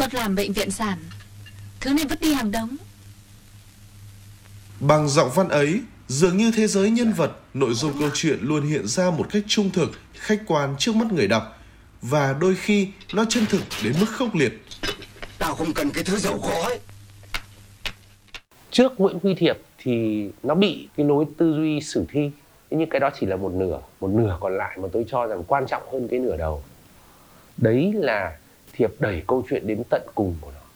Mất làm bệnh viện sản, thứ này vứt đi hàng đống. Bằng giọng văn ấy, dường như thế giới nhân vật, nội dung câu chuyện luôn hiện ra một cách trung thực, khách quan trước mắt người đọc. Và đôi khi nó chân thực đến mức khốc liệt. Tao không cần cái thứ giàu có ấy. Trước Nguyễn Huy Thiệp thì nó bị cái lối tư duy sử thi. Nhưng cái đó chỉ là một nửa còn lại mà tôi cho rằng quan trọng hơn cái nửa đầu. Đấy là Thiệp đẩy câu chuyện đến tận cùng của nó.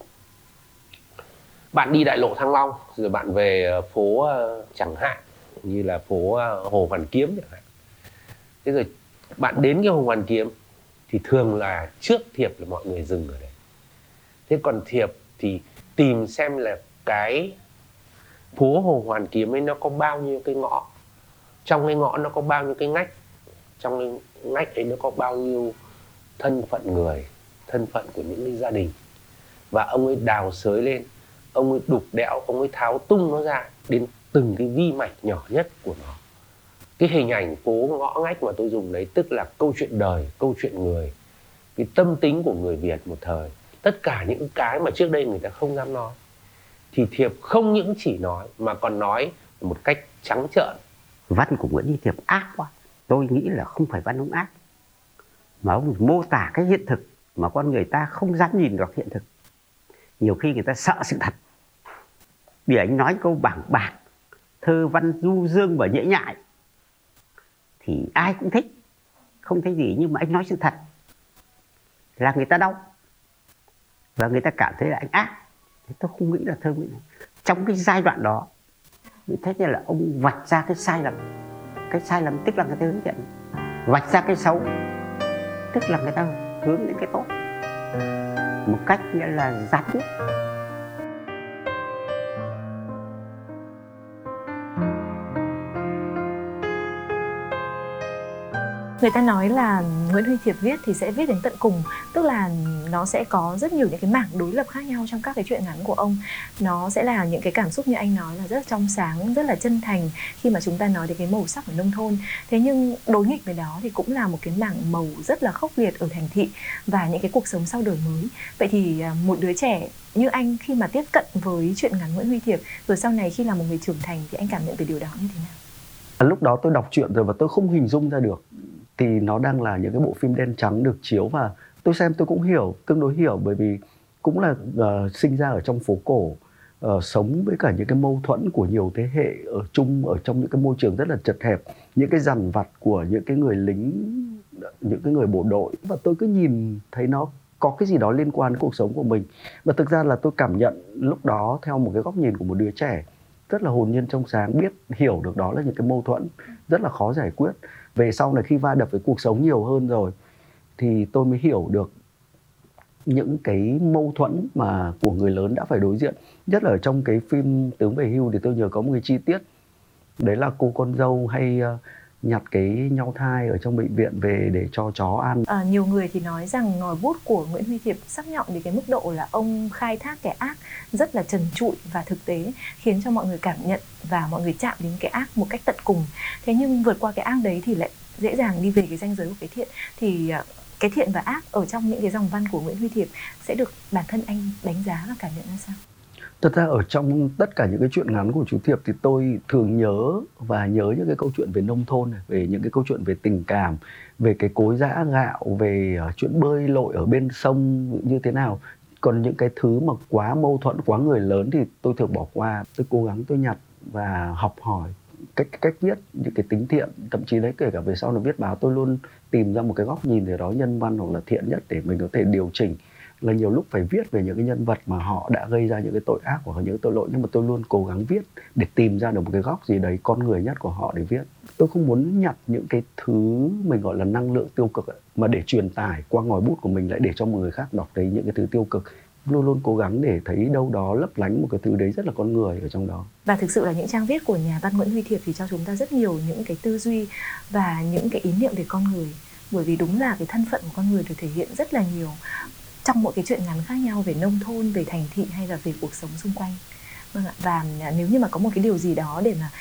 Bạn đi đại lộ Thăng Long, rồi bạn về phố chẳng hạn, như là phố Hồ Hoàn Kiếm chẳng hạn. Thế rồi bạn đến cái Hồ Hoàn Kiếm thì thường là trước Thiệp là mọi người dừng ở đấy. Thế còn Thiệp thì tìm xem là cái phố Hồ Hoàn Kiếm ấy nó có bao nhiêu cái ngõ. Trong cái ngõ nó có bao nhiêu cái ngách. Trong cái ngách ấy nó có bao nhiêu thân phận người, thân phận của những cái gia đình. Và ông ấy đào xới lên, ông ấy đục đẽo, ông ấy tháo tung nó ra đến từng cái vi mạch nhỏ nhất của nó. Cái hình ảnh phố ngõ ngách mà tôi dùng đấy tức là câu chuyện đời, câu chuyện người, cái tâm tính của người Việt một thời. Tất cả những cái mà trước đây người ta không dám nói thì Thiệp không những chỉ nói mà còn nói một cách trắng trợn. Văn của Nguyễn Huy Thiệp ác quá. Tôi nghĩ là không phải văn ông ác, mà ông mô tả cái hiện thực mà con người ta không dám nhìn được hiện thực. Nhiều khi người ta sợ sự thật. Vì anh nói câu bảng bạc, thơ văn du dương và nhễ nhại thì ai cũng thích, không thấy gì. Nhưng mà anh nói sự thật là người ta đau và người ta cảm thấy là anh ác. Thế tôi không nghĩ là thơ Nguyễn này. Trong cái giai đoạn đó, thế nên là ông vạch ra cái sai lầm. Cái sai lầm tức là người ta hướng dẫn, vạch ra cái xấu tức là người ta hướng đến cái tốt một cách nghĩa là gián tiếp. Người ta nói là Nguyễn Huy Thiệp viết thì sẽ viết đến tận cùng, tức là nó sẽ có rất nhiều những cái mảng đối lập khác nhau trong các cái truyện ngắn của ông. Nó sẽ là những cái cảm xúc như anh nói là rất là trong sáng, rất là chân thành khi mà chúng ta nói đến cái màu sắc ở nông thôn. Thế nhưng đối nghịch với đó thì cũng là một cái mảng màu rất là khốc liệt ở thành thị và những cái cuộc sống sau đổi mới. Vậy thì một đứa trẻ như anh khi mà tiếp cận với truyện ngắn Nguyễn Huy Thiệp rồi sau này khi là một người trưởng thành thì anh cảm nhận về điều đó như thế nào? Lúc đó tôi đọc truyện rồi và tôi không hình dung ra được thì nó đang là những cái bộ phim đen trắng được chiếu, và tôi xem tôi cũng hiểu, tương đối hiểu, bởi vì cũng là sinh ra ở trong phố cổ, sống với cả những cái mâu thuẫn của nhiều thế hệ ở chung ở trong những cái môi trường rất là chật hẹp, những cái dằn vặt của những cái người lính, những cái người bộ đội, và tôi cứ nhìn thấy nó có cái gì đó liên quan đến cuộc sống của mình. Và thực ra là tôi cảm nhận lúc đó theo một cái góc nhìn của một đứa trẻ rất là hồn nhiên trong sáng, biết hiểu được đó là những cái mâu thuẫn rất là khó giải quyết. Về sau này khi va đập với cuộc sống nhiều hơn rồi thì tôi mới hiểu được những cái mâu thuẫn mà của người lớn đã phải đối diện. Nhất là ở trong cái phim Tướng về hưu thì tôi nhớ có một cái chi tiết, đấy là cô con dâu hay nhặt cái nhau thai ở trong bệnh viện về để cho chó ăn. Nhiều người thì nói rằng ngòi bút của Nguyễn Huy Thiệp sắc nhọn đến cái mức độ là ông khai thác cái ác rất là trần trụi và thực tế, khiến cho mọi người cảm nhận và mọi người chạm đến cái ác một cách tận cùng. Thế nhưng vượt qua cái ác đấy thì lại dễ dàng đi về cái ranh giới của cái thiện. Thì cái thiện và ác ở trong những cái dòng văn của Nguyễn Huy Thiệp sẽ được bản thân anh đánh giá và cảm nhận ra sao? Thật ra ở trong tất cả những cái chuyện ngắn của chú Thiệp thì tôi thường nhớ những cái câu chuyện về nông thôn này, về những cái câu chuyện về tình cảm, về cái cối giã gạo, về chuyện bơi lội ở bên sông như thế nào. Còn những cái thứ mà quá mâu thuẫn, quá người lớn thì tôi thường bỏ qua. Tôi cố gắng tôi nhặt và học hỏi cách viết những cái tính thiện. Thậm chí đấy kể cả về sau này viết báo tôi luôn tìm ra một cái góc nhìn gì đó nhân văn hoặc là thiện nhất để mình có thể điều chỉnh. Là nhiều lúc phải viết về những cái nhân vật mà họ đã gây ra những cái tội ác hoặc những tội lỗi, nhưng mà tôi luôn cố gắng viết để tìm ra được một cái góc gì đấy con người nhất của họ để viết. Tôi không muốn nhặt những cái thứ mình gọi là năng lượng tiêu cực mà để truyền tải qua ngòi bút của mình lại để cho một người khác đọc thấy những cái thứ tiêu cực. Luôn luôn cố gắng để thấy đâu đó lấp lánh một cái thứ đấy rất là con người ở trong đó. Và thực sự là những trang viết của nhà văn Nguyễn Huy Thiệp thì cho chúng ta rất nhiều những cái tư duy và những cái ý niệm về con người. Bởi vì đúng là cái thân phận của con người được thể hiện rất là nhiều trong mỗi cái chuyện ngắn khác nhau, về nông thôn, về thành thị hay là về cuộc sống xung quanh. Và nếu như mà có một cái điều gì đó để mà